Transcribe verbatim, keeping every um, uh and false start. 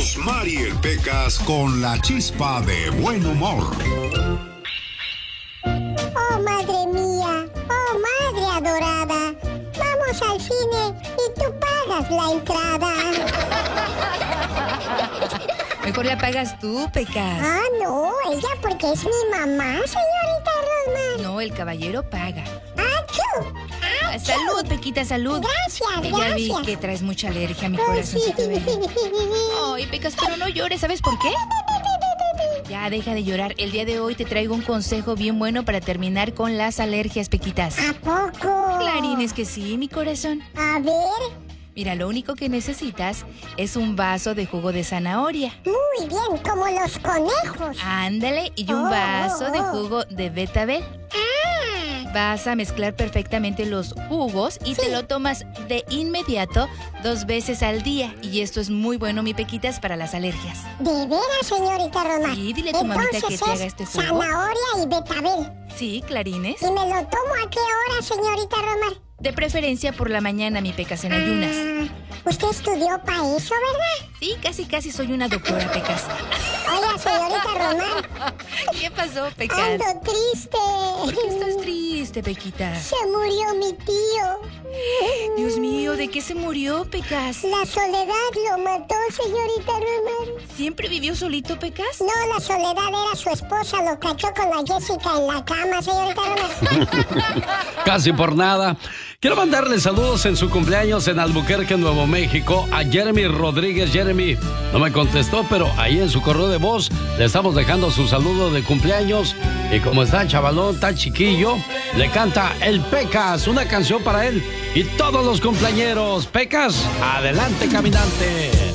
Rosmarie el Pecas con la chispa de buen humor. Oh, madre mía, oh, madre adorada, vamos al cine y tú pagas la entrada. Mejor la pagas tú, Pecas. Ah, no, ella porque es mi mamá, señorita Rosmar. No, el caballero paga. ¡Achú! ¡Achú! Salud, Pequita, salud. Gracias, Ya gracias. vi que traes mucha alergia a mi Ay, corazoncito sí. bello. Ay, Pecas, pero no llores, ¿sabes por qué? Ya, deja de llorar. El día de hoy te traigo un consejo bien bueno para terminar con las alergias, Pequitas. ¿A poco? Clarín, es que sí, mi corazón. A ver. Mira, lo único que necesitas es un vaso de jugo de zanahoria. Muy bien, como los conejos. Ándale, y un Oh, vaso oh, de oh. jugo de betabel. Ah. Vas a mezclar perfectamente los jugos y Sí. te lo tomas de inmediato dos veces al día. Y esto es muy bueno, mi Pequitas, para las alergias. ¿De veras, señorita Roma? Sí, dile a tu mamita que Entonces te es haga este jugo. zanahoria y betabel. Sí, Clarines. ¿Y me lo tomo a qué hora, señorita Roma? De preferencia por la mañana, mi Pecas, en ayunas. Ah, usted estudió para eso, ¿verdad? Sí, casi casi soy una doctora, Pecas. Oiga, señorita Román. ¿Qué pasó, Pecas? Ando triste. ¿Por qué estás triste, Pequita? Se murió mi tío. Dios mío, ¿de qué se murió, Pecas? La soledad lo mató, señorita Román. ¿Siempre vivió solito, Pecas? No, la soledad era su esposa. Lo cachó con la Jessica en la cama, señorita Román. Casi por nada. Quiero mandarle saludos en su cumpleaños en Albuquerque, Nuevo México, a Jeremy Rodríguez. Jeremy no me contestó, pero ahí en su correo de voz le estamos dejando su saludo de cumpleaños. Y como está chavalón, tan chiquillo, le canta El Pecas, una canción para él y todos los cumpleañeros. Pecas, adelante, caminante.